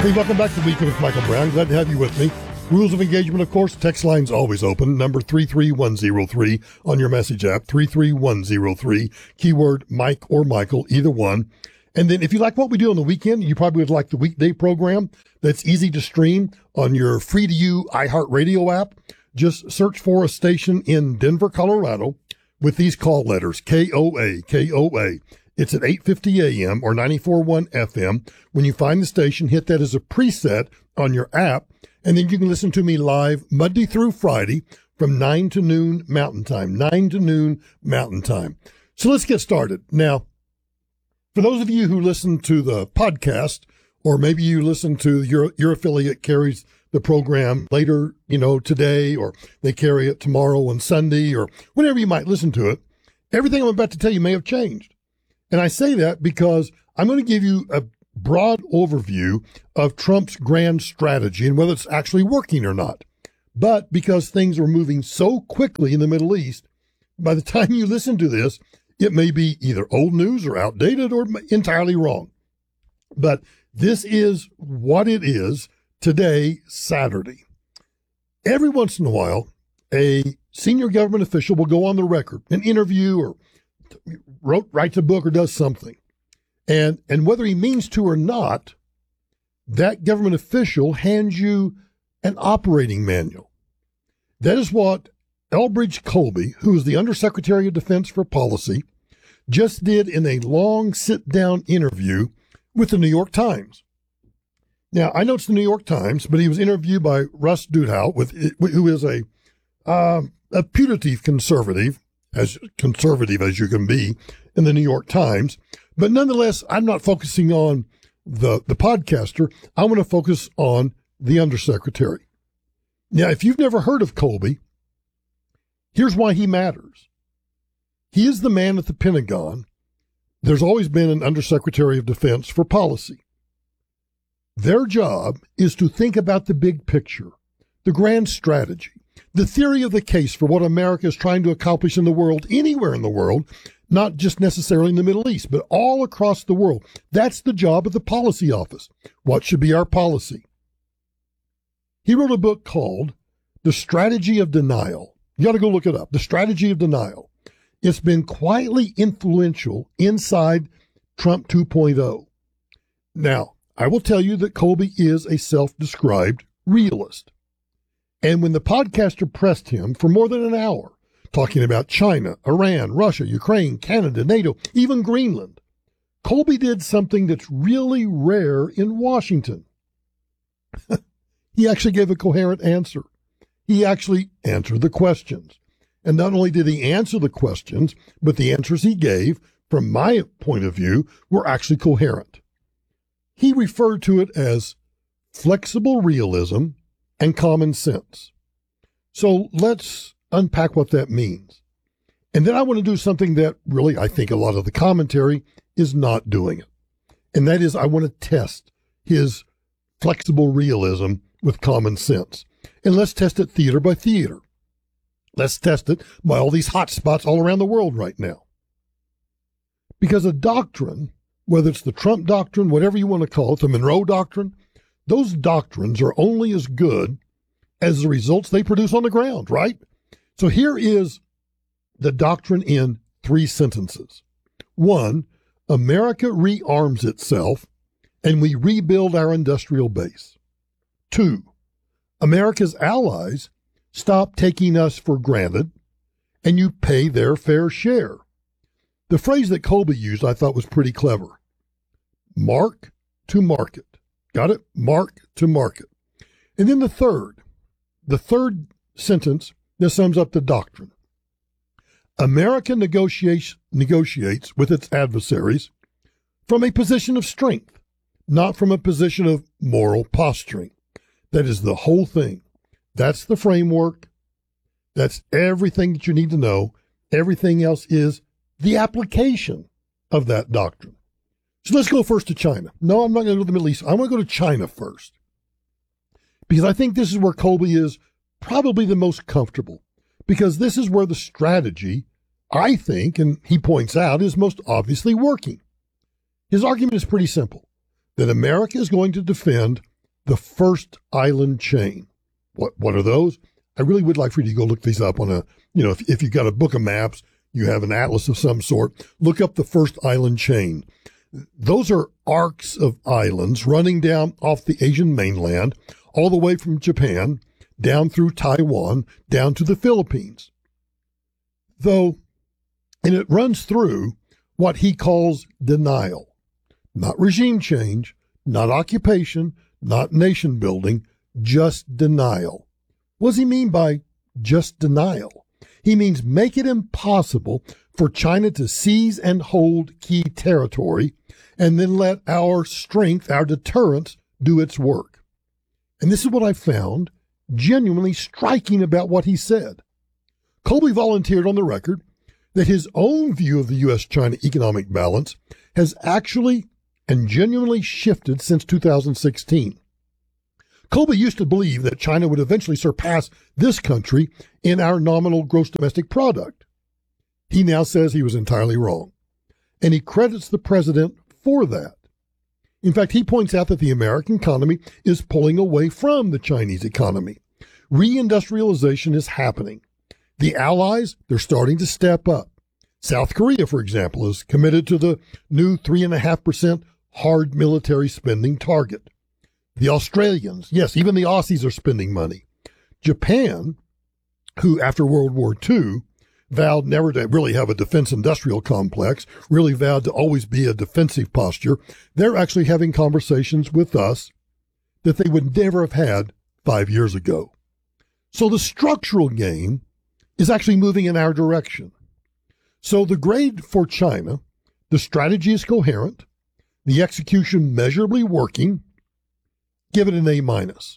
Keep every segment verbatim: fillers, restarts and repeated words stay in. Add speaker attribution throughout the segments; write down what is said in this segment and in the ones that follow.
Speaker 1: Hey, welcome back to Weekend with Michael Brown. Glad to have you with me. Rules of engagement, of course. Text line's always open. Number three three one zero three on your message app. three three one zero three. Keyword Mike or Michael, either one. And then if you like what we do on the weekend, you probably would like the weekday program that's easy to stream on your free-to-you iHeartRadio app. Just search for a station in Denver, Colorado with these call letters, K O A, K O A. It's at eight fifty a.m. or ninety-four point one F M. When you find the station, hit that as a preset on your app, and then you can listen to me live Monday through Friday from nine to noon Mountain Time, nine to noon Mountain Time. So let's get started. Now, for those of you who listen to the podcast, or maybe you listen to your your affiliate carries the program later, you know, today, or they carry it tomorrow on Sunday, or whenever you might listen to it, everything I'm about to tell you may have changed. And I say that because I'm going to give you a broad overview of Trump's grand strategy and whether it's actually working or not. But because things are moving so quickly in the Middle East, by the time you listen to this, it may be either old news or outdated or entirely wrong. But this is what it is today, Saturday. Every once in a while, a senior government official will go on the record, an interview or wrote, writes a book or does something. And, and whether he means to or not, that government official hands you an operating manual. That is what Elbridge Colby, who is the Undersecretary of Defense for Policy, just did in a long sit-down interview with the New York Times. Now, I know it's the New York Times, but he was interviewed by Russ Douthat, with, who is a, uh, a putative conservative, as conservative as you can be, in the New York Times. But nonetheless, I'm not focusing on the, the podcaster. I want to focus on the undersecretary. Now, if you've never heard of Colby, here's why he matters. He is the man at the Pentagon. There's always been an undersecretary of defense for policy. Their job is to think about the big picture, the grand strategy, the theory of the case for what America is trying to accomplish in the world, anywhere in the world, not just necessarily in the Middle East, but all across the world. That's the job of the policy office. What should be our policy? He wrote a book called The Strategy of Denial. You got to go look it up. The Strategy of Denial. It's been quietly influential inside Trump two point oh. Now, I will tell you that Colby is a self-described realist. And when the podcaster pressed him for more than an hour, talking about China, Iran, Russia, Ukraine, Canada, NATO, even Greenland, Colby did something that's really rare in Washington. He actually gave a coherent answer. He actually answered the questions. And not only did he answer the questions, but the answers he gave, from my point of view, were actually coherent. He referred to it as flexible realism and common sense. So let's unpack what that means. And then I want to do something that really I think a lot of the commentary is not doing it. And that is I want to test his flexible realism with common sense. And let's test it theater by theater. Let's test it by all these hot spots all around the world right now. Because a doctrine, whether it's the Trump doctrine, whatever you want to call it, the Monroe Doctrine, those doctrines are only as good as the results they produce on the ground, right? So here is the doctrine in three sentences. One, America rearms itself and we rebuild our industrial base. Two, America's allies stop taking us for granted and you pay their fair share. The phrase that Colby used I thought was pretty clever. Mark to market. Got it? Mark to market. And then the third, the third sentence that sums up the doctrine. America negotiates, negotiates with its adversaries from a position of strength, not from a position of moral posturing. That is the whole thing. That's the framework. That's everything that you need to know. Everything else is the application of that doctrine. So let's go first to China. No, I'm not going to go to the Middle East. I want to go to China first. Because I think this is where Colby is probably the most comfortable. Because this is where the strategy, I think, and he points out, is most obviously working. His argument is pretty simple. That America is going to defend the first island chain. What what are those? I really would like for you to go look these up on a, you know, if, if you've got a book of maps, you have an atlas of some sort, look up the first island chain. Those are arcs of islands running down off the Asian mainland, all the way from Japan, down through Taiwan, down to the Philippines. Though, and it runs through what he calls denial. Not regime change, not occupation, not nation building, just denial. What does he mean by just denial? He means make it impossible for China to seize and hold key territory and then let our strength, our deterrence, do its work. And this is what I found genuinely striking about what he said. Colby volunteered on the record that his own view of the U S China economic balance has actually and genuinely shifted since two thousand sixteen. Colby used to believe that China would eventually surpass this country in our nominal gross domestic product. He now says he was entirely wrong, and he credits the president for that. In fact, he points out that the American economy is pulling away from the Chinese economy. Reindustrialization is happening. The allies, they're starting to step up. South Korea, for example, is committed to the new three point five percent hard military spending target. The Australians, yes, even the Aussies are spending money. Japan, who after World War Two vowed never to really have a defense industrial complex, really vowed to always be a defensive posture, they're actually having conversations with us that they would never have had five years ago. So the structural game is actually moving in our direction. So the grade for China, the strategy is coherent, the execution measurably working, give it an A minus.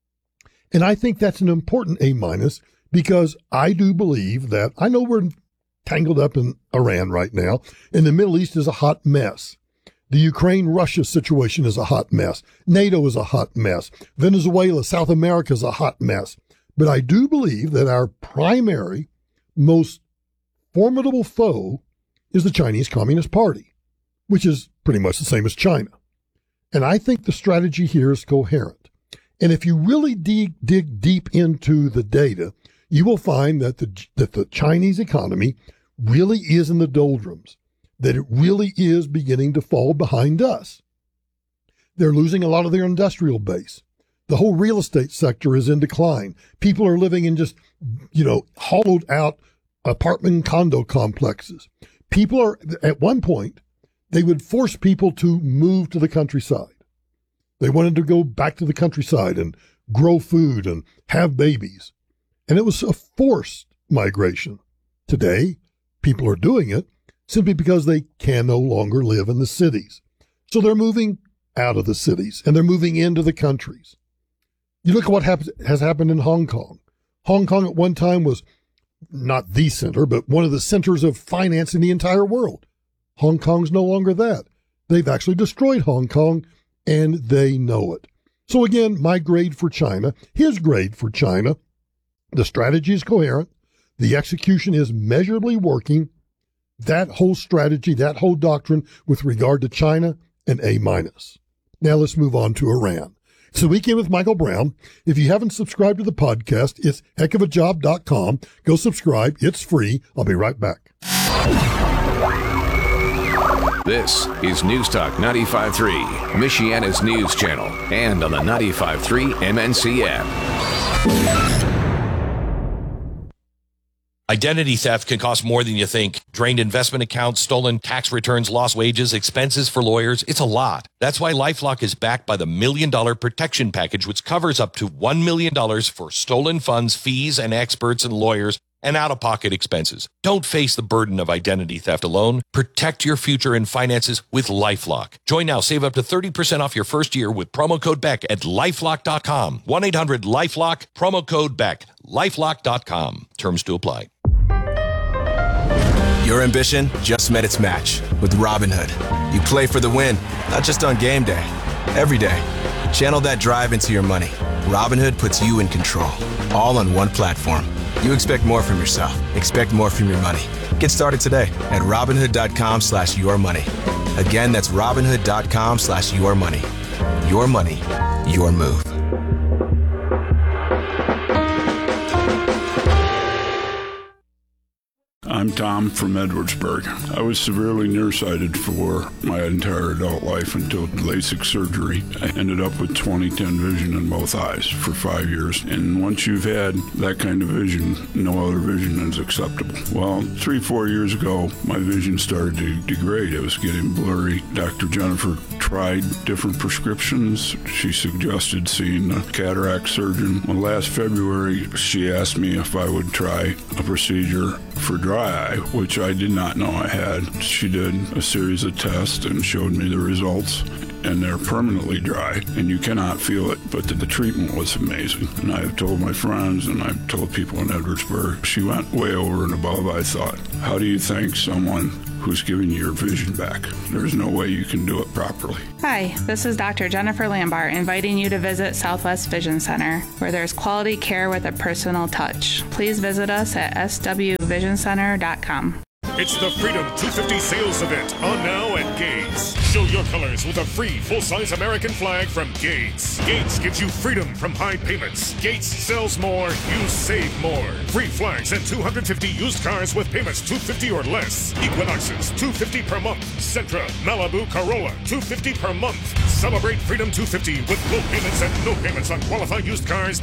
Speaker 1: And I think that's an important A minus because I do believe that, I know we're tangled up in Iran right now, and the Middle East is a hot mess. The Ukraine-Russia situation is a hot mess. NATO is a hot mess. Venezuela, South America is a hot mess. But I do believe that our primary, most formidable foe is the Chinese Communist Party, which is pretty much the same as China. And I think the strategy here is coherent. And if you really dig, dig deep into the data, you will find that the, that the Chinese economy really is in the doldrums, that it really is beginning to fall behind us. They're losing a lot of their industrial base. The whole real estate sector is in decline. People are living in just, you know, hollowed out apartment and condo complexes. People are, at one point, they would force people to move to the countryside. They wanted to go back to the countryside and grow food and have babies. And it was a forced migration. Today, people are doing it simply because they can no longer live in the cities. So they're moving out of the cities and they're moving into the countries. You look at what happens, has happened in Hong Kong. Hong Kong at one time was not the center, but one of the centers of finance in the entire world. Hong Kong's no longer that. They've actually destroyed Hong Kong, and they know it. So again, my grade for China, his grade for China, the strategy is coherent. The execution is measurably working. That whole strategy, that whole doctrine with regard to China, an A minus. Now let's move on to Iran. So Weekend with Michael Brown. If you haven't subscribed to the podcast, it's heck of a job dot com. Go subscribe. It's free. I'll be right back.
Speaker 2: This is News Talk ninety-five point three, Michiana's news channel, and on the ninety-five point three M N C app.
Speaker 3: Identity theft can cost more than you think. Drained investment accounts, stolen tax returns, lost wages, expenses for lawyers. It's a lot. That's why LifeLock is backed by the Million Dollar Protection Package, which covers up to one million dollars for stolen funds, fees, and experts and lawyers, and out-of-pocket expenses. Don't face the burden of identity theft alone. Protect your future and finances with LifeLock. Join now. Save up to thirty percent off your first year with promo code Beck at LifeLock dot com. one eight hundred LifeLock, promo code Beck. LifeLock dot com. Terms to apply.
Speaker 4: Your ambition just met its match with Robinhood. You play for the win, not just on game day, every day. Channel that drive into your money. Robinhood puts you in control, all on one platform. You expect more from yourself. Expect more from your money. Get started today at Robinhood dot com slash your money. Again, that's Robinhood dot com slash your money. Your money, your move.
Speaker 5: I'm Tom from Edwardsburg. I was severely nearsighted for my entire adult life until LASIK surgery. I ended up with twenty ten vision in both eyes for five years. And once you've had that kind of vision, no other vision is acceptable. Well, three, four years ago, my vision started to degrade. It was getting blurry. Doctor Jennifer tried different prescriptions. She suggested seeing a cataract surgeon. Well, last February, she asked me if I would try a procedure for dry eye, which I did not know I had. She did a series of tests and showed me the results, and they're permanently dry, and you cannot feel it, but the, the treatment was amazing. And I've told my friends, and I've told people in Edwardsburg, she went way over and above, I thought. How do you thank someone who's giving you your vision back? There's no way you can do it properly.
Speaker 6: Hi, this is Doctor Jennifer Lambart inviting you to visit Southwest Vision Center, where there's quality care with a personal touch. Please visit us at s w vision center dot com.
Speaker 7: It's the Freedom two fifty sales event on now at Gates. Show your colors with a free full-size American flag from Gates. Gates gives you freedom from high payments. Gates sells more, you save more. Free flags and two hundred fifty used cars with payments two hundred fifty dollars or less. Equinoxes, two hundred fifty dollars per month. Sentra, Malibu, Corolla, two hundred fifty dollars per month. Celebrate Freedom two fifty with low payments and no payments on qualified used cars